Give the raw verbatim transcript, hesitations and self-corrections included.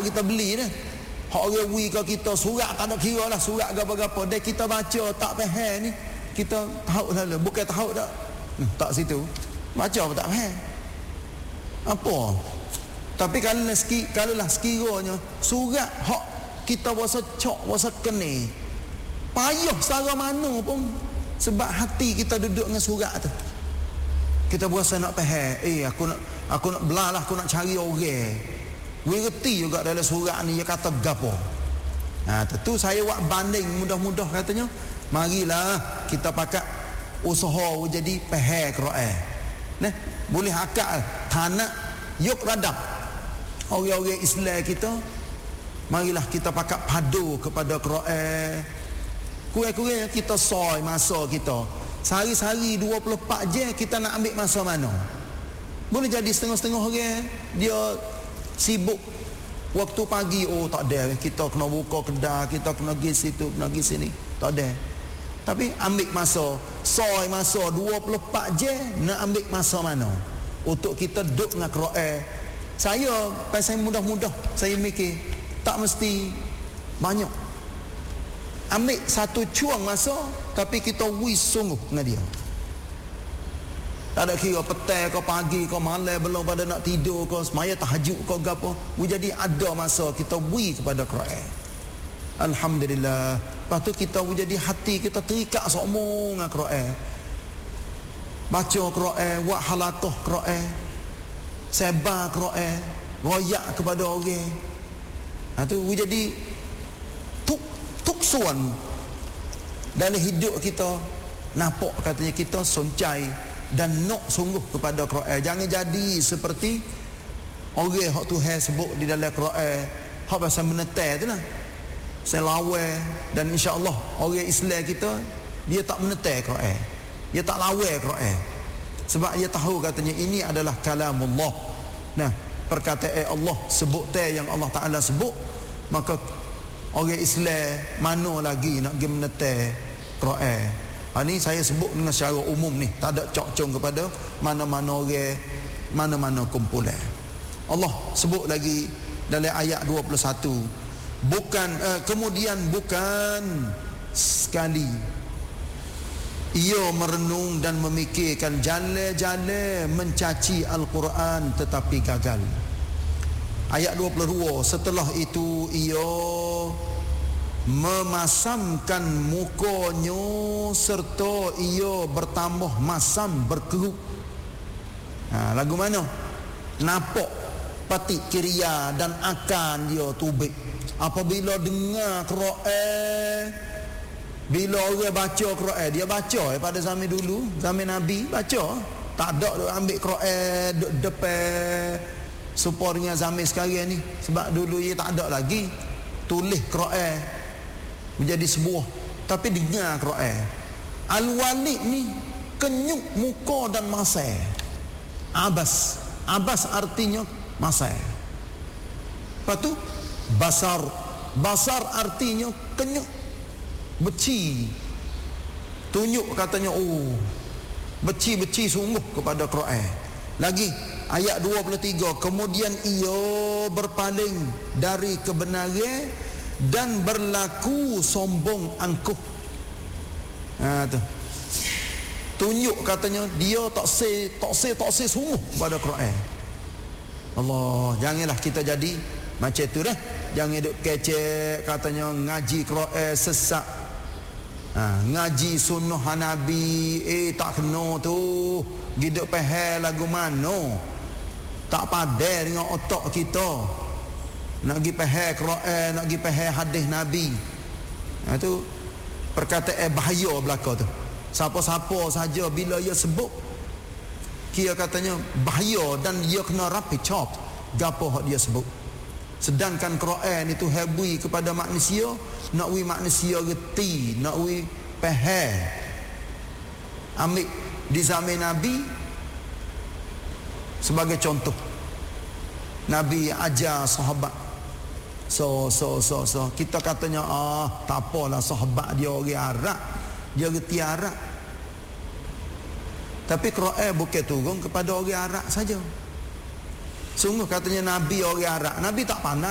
hak kita beli dah. Hak orang wi ke kita surat tak ada kira lah, surat apa-apa dia kita baca tak faham ni, kita tahu lah, bukan tahu tak. Hmm, tak situ. Baca apa tak faham. Apa? Tapi kalau lah ski, kalau lah sekiranya surat hak kita rasa cok, rasa kena, payah secara mana pun, sebab hati kita duduk dengan surat tu. Kita berasa nak faham, eh aku nak aku nak belalah, aku nak cari orang. Gue reti juga dalam surat ni dia kata gapo. Nah, tentu saya buat banding mudah-mudah katanya, marilah kita pakai usaha jadi faham Quran. Nah, boleh akal tanah yuk radap orang-orang Islam kita, marilah kita pakai padu kepada Quran. Kurang-kurang kita soi masa kita. Sehari-hari dua puluh empat jam kita nak ambil masa mana? Boleh jadi setengah-setengah orang dia sibuk waktu pagi, oh tak ada, kita kena buka kedai, kita kena pergi situ, kena pergi sini, tak ada. Tapi ambil masa, soi masa dua puluh empat jam nak ambil masa mana untuk kita duduk dengan Quran. Saya pasal mudah-mudah saya mikir tak mesti banyak. Ambil satu cuang masa tapi kita wis sungguh dengan dia. Tak ada kira petang ke pagi ke malam belum pada nak tidur ke semaya tahajud ke gapo, jadi ada masa kita wis kepada Quran. Alhamdulillah. Lepas tu kita jadi hati kita terikat semua dengan Quran. Baca Quran, buat halatah Quran, sebar Quran, royak kepada orang. Ha tu jadi tuk tuksuan dalam hidup kita. Nampak katanya kita soncai dan nak sungguh kepada Quran. Jangan jadi seperti orang hak Tuhan sebut di dalam Quran, hak pasal menetai tu lah, selawai. Dan insya-Allah orang Islam kita dia tak menetai Quran, dia tak lawai Quran, sebab dia tahu katanya ini adalah kalamullah. Nah, perkataan Allah, sebut teh yang Allah Taala sebut, maka orang Islam mana lagi nak pergi menetai Quran. Ha, ni saya sebut dengan secara umum ni, tak ada cok-cong kepada mana-mana orang, mana-mana kumpulan. Allah sebut lagi dalam ayat dua puluh satu, bukan uh, kemudian bukan sekali ia merenung dan memikirkan jalan-jalan mencaci Al-Quran tetapi gagal. Ayat dua puluh dua, setelah itu ia memasamkan mukanya serta ia bertambah masam berkerut. Ha, lagu mana? Nampak patik kiria dan akan dia tubik apabila dengar Quran. Bila orang baca Quran, dia baca eh, pada zaman dulu, zaman Nabi baca, tak ada duk ambil Quran duk depan supaya dengan zaman sekarang ni. Sebab dulu dia tak ada lagi tulis Quran menjadi sebuah, tapi dengar Quran. Al-Walid ni kenyuk muka dan masai. Abas, abas artinya masai. Lepas tu basar, basar artinya kenyuk, beci, tunjuk katanya, oh beci-beci sungguh kepada Quran. Lagi ayat dua puluh tiga, kemudian ia berpaling dari kebenaran dan berlaku sombong angkuh. Ha tu. Tunjuk katanya dia tak se tak se tak se sungguh pada Quran. Allah, janganlah kita jadi macam tu dah. Jangan duk kecek katanya ngaji Quran sesat. Ha, ngaji sunnah Nabi eh tak kena tu. Giduk pahal lagu mana? Tak padan dengan otak kita. Nak pergi faham Quran, nak pergi faham hadis Nabi. Ha, itu perkataan bahaya belaka tu. Siapa-siapa saja bila ia sebut, kira katanya bahaya dan ia kena rapi chop gapo hak dia sebut. Sedangkan Quran itu habui kepada manusia, nak wi manusia reti, nak wi faham. Ambil di zaman Nabi sebagai contoh. Nabi ajar sahabat. So so so so kita katanya ah tak apalah sahabat dia orang Arab, dia reti Arab. Tapi Quran bukan turun kepada orang Arab saja. Sungguh katanya Nabi orang Arab, Nabi tak pandai